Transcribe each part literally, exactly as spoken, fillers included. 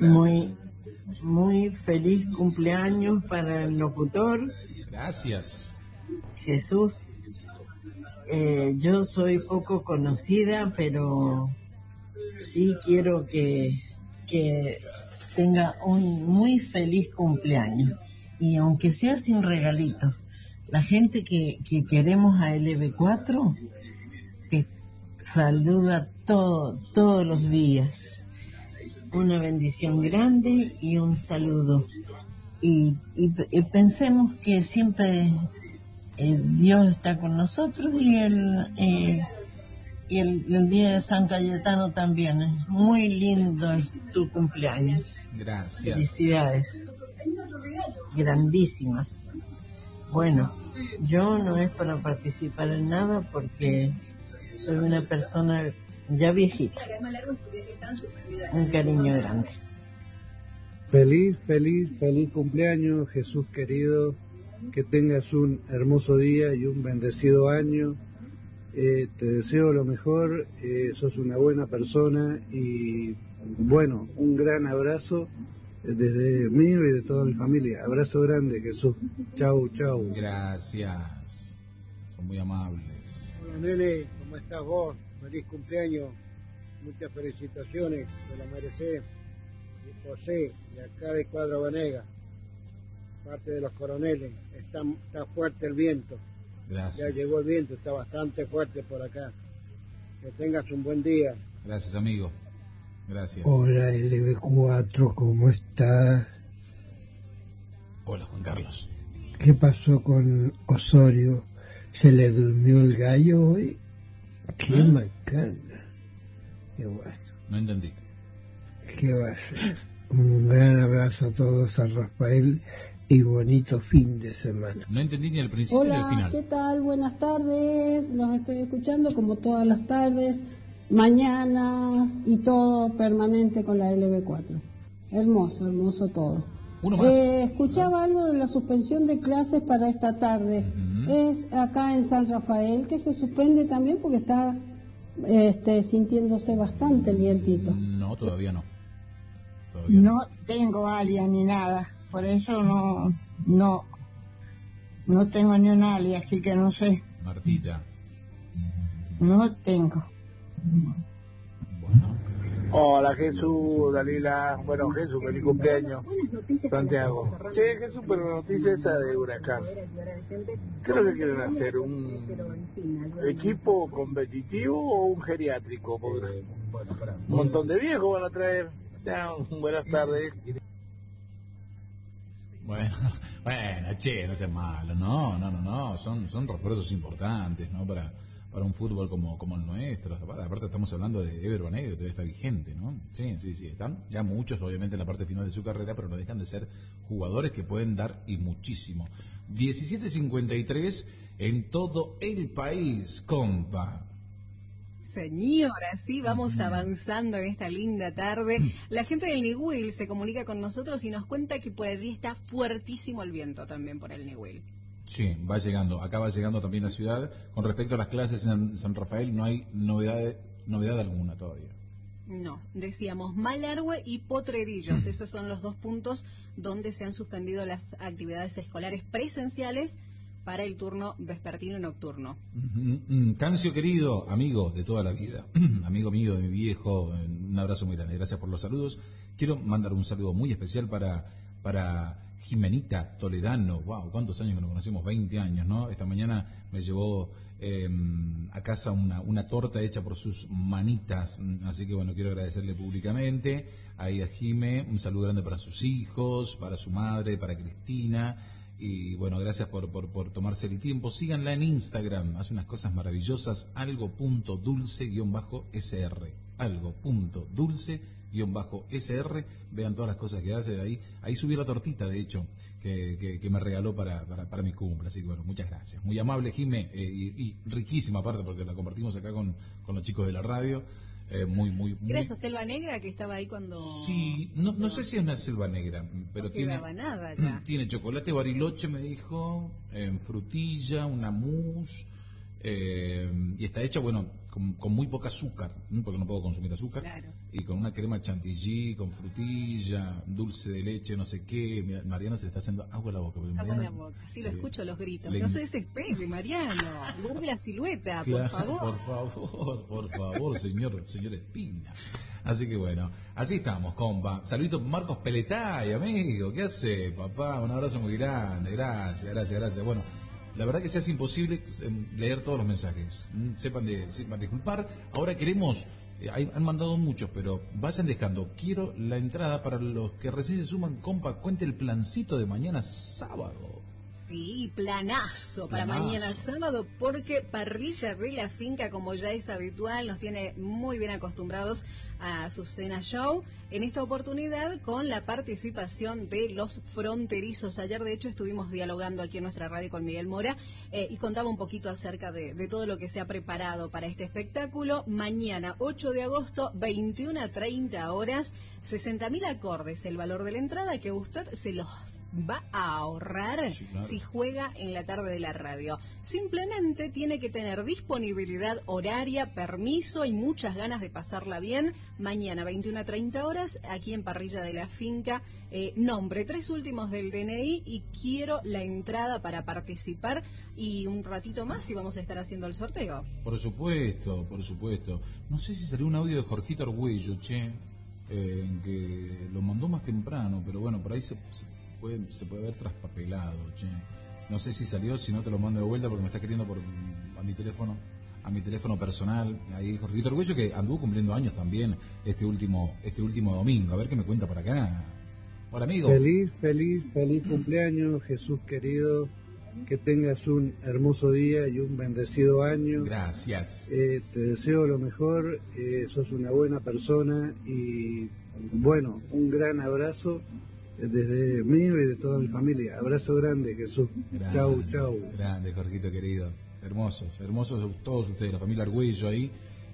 Muy, muy feliz cumpleaños para el locutor. Gracias. Jesús. Eh, yo soy poco conocida, pero sí quiero que, que tenga un muy feliz cumpleaños. Y aunque sea sin regalito, la gente que, que queremos a L B cuatro, que saluda todo, todos los días. Una bendición grande y un saludo. Y, y, y pensemos que siempre eh, Dios está con nosotros y el, eh, y el, el día de San Cayetano también. Es muy lindo es tu cumpleaños. Gracias. Felicidades. Grandísimas. Bueno, yo no es para participar en nada porque soy una persona ya viejita. Un cariño grande. Feliz, feliz, feliz cumpleaños, Jesús querido. Que tengas un hermoso día y un bendecido año. Eh, te deseo lo mejor. Eh, sos una buena persona y, bueno, un gran abrazo desde mío y de toda mi familia. Abrazo grande, Jesús. Chau, chau. Gracias. Son muy amables. Hola, nene, ¿cómo estás vos? Feliz cumpleaños. Muchas felicitaciones, te la merecés. Y José, de acá de Cuadro Banega, parte de los coroneles. Está, está fuerte el viento. Gracias. Ya llegó el viento, está bastante fuerte por acá. Que tengas un buen día. Gracias, amigo. Gracias. Hola, L B cuatro, ¿cómo estás? Hola, Juan Carlos. ¿Qué pasó con Osorio? ¿Se le durmió el gallo hoy? ¡Qué ¿Ah? macana! ¡Qué bueno! No entendí. ¿Qué va a ser? Un gran abrazo a todos, a Rafael, y bonito fin de semana. No entendí ni el principio Hola, ni el final. ¿qué tal? Buenas tardes. Los estoy escuchando como todas las tardes, mañanas y todo permanente con la L B cuatro. Hermoso, hermoso todo. Uno más. Eh, escuchaba ¿no? algo de la suspensión de clases para esta tarde. Uh-huh. Es acá en San Rafael que se suspende también porque está este, sintiéndose bastante el vientito. No, todavía no. Todavía no. No tengo alias ni nada, por eso no, no, no tengo ni un alias, así que no sé. Martita. No tengo. Bueno. Hola Jesús, Dalila. Bueno, Jesús, feliz cumpleaños. Santiago. Che, Jesús, pero la noticia esa de Huracán. ¿Qué es lo que quieren hacer? ¿Un equipo competitivo o un geriátrico? Porque un montón de viejos van a traer. Ya, buenas tardes. Bueno, bueno, che, no seas malo. No, no, no, no. Son, son refuerzos importantes, ¿no? Para... para un fútbol como, como el nuestro. Aparte estamos hablando de Ever Banega, que todavía está vigente, ¿no? Sí, sí, sí, están ya muchos obviamente en la parte final de su carrera, pero no dejan de ser jugadores que pueden dar y muchísimo. diecisiete cincuenta y tres en todo el país, compa. Señora, sí, vamos avanzando en esta linda tarde. La gente del Niwil se comunica con nosotros y nos cuenta que por allí está fuertísimo el viento también por el Niwil. Sí, va llegando. Acá va llegando también la ciudad. Con respecto a las clases en San Rafael, no hay novedad, novedad alguna todavía. No, decíamos Malargüe y Potrerillos. Esos son los dos puntos donde se han suspendido las actividades escolares presenciales para el turno vespertino y nocturno. Cancio querido, amigo de toda la vida, amigo mío, de mi viejo, un abrazo muy grande. Gracias por los saludos. Quiero mandar un saludo muy especial para... para Jimenita Toledano, wow, cuántos años que nos conocemos, veinte años, ¿no? Esta mañana me llevó eh, a casa una, una torta hecha por sus manitas, así que bueno, quiero agradecerle públicamente ahí a Jime, un saludo grande para sus hijos, para su madre, para Cristina, y bueno, gracias por, por, por tomarse el tiempo. Síganla en Instagram, hace unas cosas maravillosas, algo.dulce-sr, algo.dulce-sr, vean todas las cosas que hace ahí. Ahí subí la tortita, de hecho, que, que, que me regaló para, para, para mi cumple. Así que bueno, muchas gracias. Muy amable, Jime, eh, y, y riquísima aparte, porque la compartimos acá con, con los chicos de la radio. Eh, muy, muy, muy... ¿Era esa selva negra que estaba ahí cuando...? Sí, no, no sé si es una selva negra, pero no tiene... nada ya. Tiene chocolate Bariloche, me dijo, en frutilla, una mousse, eh, y está hecha, bueno, con, con muy poca azúcar, porque no puedo consumir azúcar, claro. Y con una crema chantilly, con frutilla, dulce de leche, no sé qué. Mira, Mariana se está haciendo agua en la boca. Agua Mariana, en la boca, sí, lo sí. escucho los gritos. Le... No se desespere, Mariano, guarde la silueta, claro, por favor. Por favor, por favor, señor, señor Espina. Así que bueno, así estamos, compa. Saludito Marcos Peletay, amigo. ¿Qué hace, papá? Un abrazo muy grande. Gracias, gracias, gracias. Bueno, la verdad que se hace imposible leer todos los mensajes. Sepan, de, sepan disculpar. Ahora queremos, eh, hay, han mandado muchos, pero vayan dejando. Quiero la entrada para los que recién se suman, compa. Cuente el plancito de mañana sábado. Sí, planazo para Planazo. Mañana sábado, porque Parrilla de la Finca, como ya es habitual, nos tiene muy bien acostumbrados a su cena show. En esta oportunidad con la participación de los fronterizos. Ayer, de hecho, estuvimos dialogando aquí en nuestra radio con Miguel Mora eh, y contaba un poquito acerca de, de todo lo que se ha preparado para este espectáculo. Mañana, ocho de agosto, veintiuna a treinta horas, sesenta mil acordes, el valor de la entrada que usted se los va a ahorrar sí, claro. si juega en la tarde de la radio. Simplemente tiene que tener disponibilidad horaria, permiso y muchas ganas de pasarla bien. Mañana, veintiuna a treinta horas, aquí en Parrilla de la Finca. Eh, nombre, tres últimos del D N I y quiero la entrada para participar. Y un ratito más y vamos a estar haciendo el sorteo. Por supuesto, por supuesto. No sé si salió un audio de Jorgito Argüello, che, eh, que lo mandó más temprano, pero bueno, por ahí se, se, puede, se puede haber traspapelado, che. No sé si salió, si no te lo mando de vuelta porque me está queriendo por a mi teléfono, a mi teléfono personal. Ahí Jorgito Argüello, que anduvo cumpliendo años también este último, este último domingo. A ver qué me cuenta por acá. Hola, amigo. Feliz, feliz, feliz cumpleaños, Jesús querido. Que tengas un hermoso día y un bendecido año. Gracias. Eh, te deseo lo mejor, eh, sos una buena persona y bueno, un gran abrazo desde mío y de toda mi familia. Abrazo grande, Jesús. Grande, chau, chau. Grande, Jorgito querido. Hermosos, hermosos todos ustedes, la familia Argüello ahí.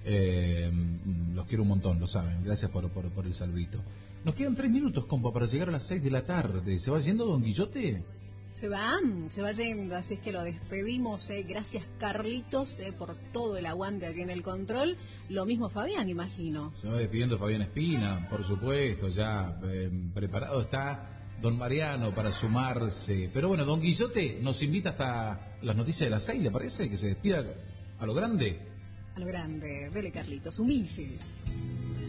Eh, los quiero un montón, lo saben. Gracias por, por, por el saludito. Nos quedan tres minutos, compa, para llegar a las seis de la tarde. ¿Se va yendo Don Guillote? Se va, se va yendo, así es que lo despedimos. Eh. Gracias, Carlitos, eh, por todo el aguante allí en el control. Lo mismo Fabián, imagino. Se va despidiendo Fabián Espina, por supuesto, ya eh, preparado está Don Mariano para sumarse. Pero bueno, Don Guillote nos invita hasta las noticias de las seis, ¿le parece? Que se despida a lo grande. A lo grande, dele, Carlitos, humilde.